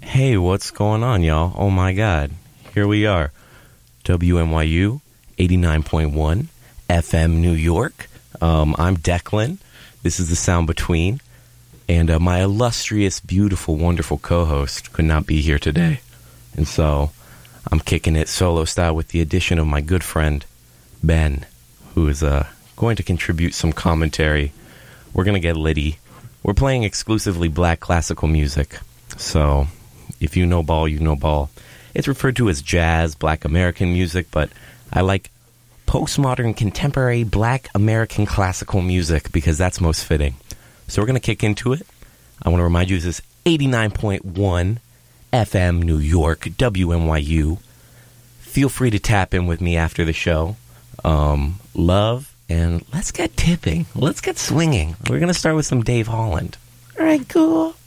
Hey, what's going on, y'all? Oh my God. Here we are. WNYU 89.1 FM New York. I'm Declan. This is The Sound Between. And my illustrious, beautiful, wonderful co-host could not be here today. And so I'm kicking it solo style with the addition of my good friend, Ben, who is going to contribute some commentary. We're going to get litty. We're playing exclusively black classical music. So if you know ball, you know ball. It's referred to as jazz, black American music, but I like postmodern contemporary black American classical music because that's most fitting. So we're going to kick into it. I want to remind you this is 89.1 FM New York, WNYU. Feel free to tap in with me after the show. Love, and let's get tipping. Let's get swinging. We're going to start with some Dave Holland. All right, cool.